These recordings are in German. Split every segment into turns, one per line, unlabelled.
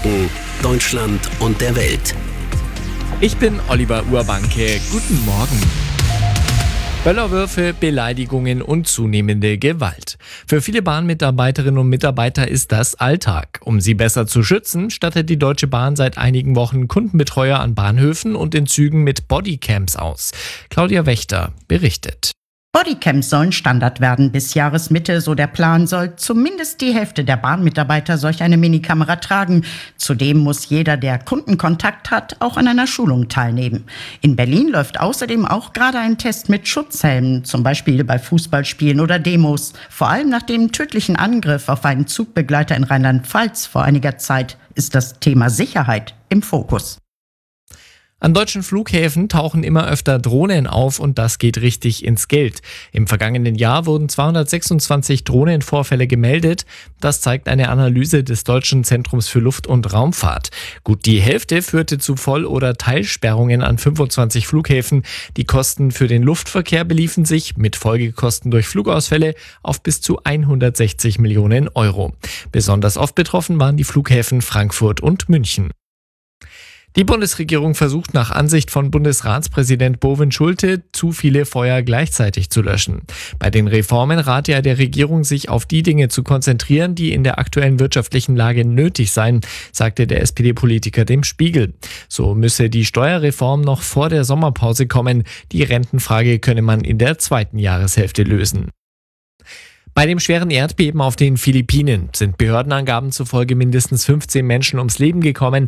Franken, Deutschland und der Welt.
Ich bin Oliver Urbanke. Guten Morgen. Böllerwürfe, Beleidigungen und zunehmende Gewalt. Für viele Bahnmitarbeiterinnen und Mitarbeiter ist das Alltag. Um sie besser zu schützen, stattet die Deutsche Bahn seit einigen Wochen Kundenbetreuer an Bahnhöfen und in Zügen mit Bodycams aus. Claudia Wächter berichtet.
Bodycams sollen Standard werden bis Jahresmitte, so der Plan, soll zumindest die Hälfte der Bahnmitarbeiter solch eine Minikamera tragen. Zudem muss jeder, der Kundenkontakt hat, auch an einer Schulung teilnehmen. In Berlin läuft außerdem auch gerade ein Test mit Schutzhelmen, zum Beispiel bei Fußballspielen oder Demos. Vor allem nach dem tödlichen Angriff auf einen Zugbegleiter in Rheinland-Pfalz vor einiger Zeit ist das Thema Sicherheit im Fokus.
An deutschen Flughäfen tauchen immer öfter Drohnen auf und das geht richtig ins Geld. Im vergangenen Jahr wurden 226 Drohnenvorfälle gemeldet. Das zeigt eine Analyse des Deutschen Zentrums für Luft- und Raumfahrt. Gut die Hälfte führte zu Voll- oder Teilsperrungen an 25 Flughäfen. Die Kosten für den Luftverkehr beliefen sich mit Folgekosten durch Flugausfälle auf bis zu 160 Millionen Euro. Besonders oft betroffen waren die Flughäfen Frankfurt und München. Die Bundesregierung versucht nach Ansicht von Bundesratspräsident Bovin-Schulte, zu viele Feuer gleichzeitig zu löschen. Bei den Reformen rate er der Regierung, sich auf die Dinge zu konzentrieren, die in der aktuellen wirtschaftlichen Lage nötig seien, sagte der SPD-Politiker dem Spiegel. So müsse die Steuerreform noch vor der Sommerpause kommen. Die Rentenfrage könne man in der zweiten Jahreshälfte lösen. Bei dem schweren Erdbeben auf den Philippinen sind Behördenangaben zufolge mindestens 15 Menschen ums Leben gekommen.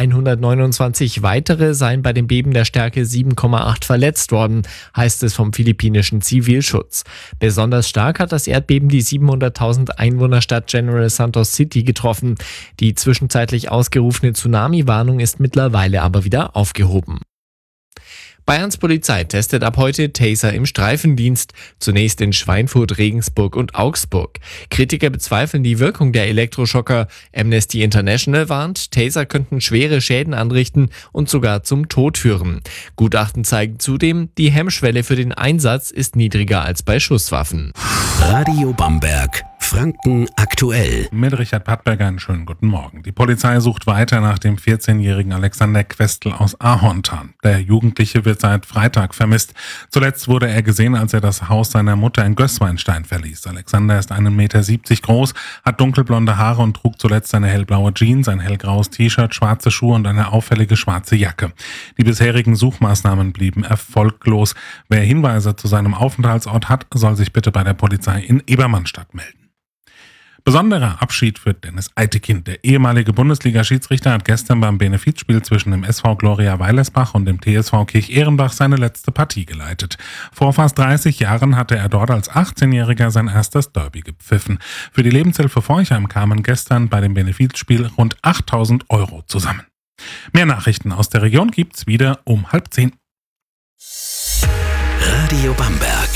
129 weitere seien bei dem Beben der Stärke 7,8 verletzt worden, heißt es vom philippinischen Zivilschutz. Besonders stark hat das Erdbeben die 700.000 Einwohnerstadt General Santos City getroffen. Die zwischenzeitlich ausgerufene Tsunami-Warnung ist mittlerweile aber wieder aufgehoben. Bayerns Polizei testet ab heute Taser im Streifendienst, zunächst in Schweinfurt, Regensburg und Augsburg. Kritiker bezweifeln die Wirkung der Elektroschocker. Amnesty International warnt, Taser könnten schwere Schäden anrichten und sogar zum Tod führen. Gutachten zeigen zudem, die Hemmschwelle für den Einsatz ist niedriger als bei Schusswaffen.
Radio Bamberg. Franken aktuell.
Mit Richard Pattberger einen schönen guten Morgen. Die Polizei sucht weiter nach dem 14-jährigen Alexander Questel aus Ahorntan. Der Jugendliche wird seit Freitag vermisst. Zuletzt wurde er gesehen, als er das Haus seiner Mutter in Gößweinstein verließ. Alexander ist 1,70 Meter groß, hat dunkelblonde Haare und trug zuletzt eine hellblaue Jeans, ein hellgraues T-Shirt, schwarze Schuhe und eine auffällige schwarze Jacke. Die bisherigen Suchmaßnahmen blieben erfolglos. Wer Hinweise zu seinem Aufenthaltsort hat, soll sich bitte bei der Polizei in Ebermannstadt melden. Besonderer Abschied für Dennis Eitekin. Der ehemalige Bundesliga-Schiedsrichter hat gestern beim Benefizspiel zwischen dem SV Gloria Weilersbach und dem TSV Kirch-Ehrenbach seine letzte Partie geleitet. Vor fast 30 Jahren hatte er dort als 18-Jähriger sein erstes Derby gepfiffen. Für die Lebenshilfe Forchheim kamen gestern bei dem Benefizspiel rund 8.000 Euro zusammen. Mehr Nachrichten aus der Region gibt's wieder um 9:30.
Radio Bamberg.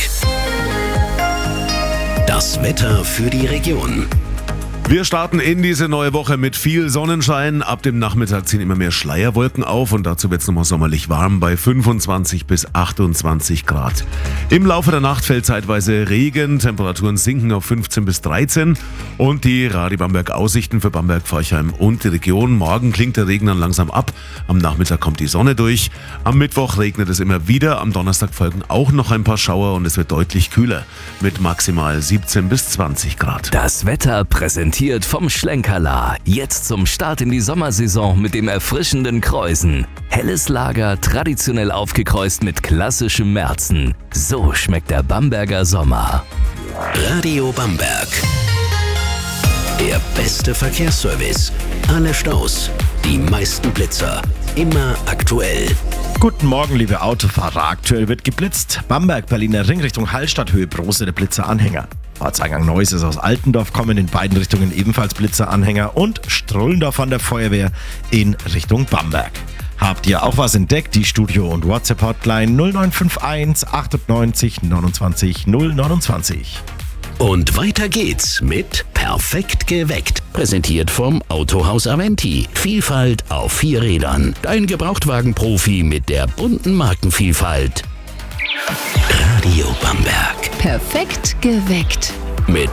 Das Wetter für die Region.
Wir starten in diese neue Woche mit viel Sonnenschein. Ab dem Nachmittag ziehen immer mehr Schleierwolken auf und dazu wird es nochmal sommerlich warm bei 25 bis 28 Grad. Im Laufe der Nacht fällt zeitweise Regen, Temperaturen sinken auf 15 bis 13 und die Radio Bamberg Aussichten für Bamberg, Forchheim und die Region. Morgen klingt der Regen dann langsam ab, am Nachmittag kommt die Sonne durch, am Mittwoch regnet es immer wieder, am Donnerstag folgen auch noch ein paar Schauer und es wird deutlich kühler mit maximal 17 bis 20 Grad.
Das Wetter präsentiert vom Schlenkerla. Jetzt zum Start in die Sommersaison mit dem erfrischenden Kreusen. Helles Lager, traditionell aufgekreuzt mit klassischem Märzen. So schmeckt der Bamberger Sommer. Radio Bamberg. Der beste Verkehrsservice. Alle Staus, die meisten Blitzer. Immer aktuell.
Guten Morgen, liebe Autofahrer. Aktuell wird geblitzt. Bamberg, Berliner Ring Richtung Hallstatthöhe, Brose der Blitzeranhänger. Ortseingang Neuss ist aus Altendorf kommen, in beiden Richtungen ebenfalls Blitzeranhänger und Strullendorf von der Feuerwehr in Richtung Bamberg. Habt ihr auch was entdeckt? Die Studio- und WhatsApp-Hotline 0951 98 29 029.
Und weiter geht's mit Perfekt geweckt. Präsentiert vom Autohaus Aventi. Vielfalt auf 4 Rädern. Dein Gebrauchtwagen-Profi mit der bunten Markenvielfalt. Radio Bamberg.
Perfekt geweckt.
Mit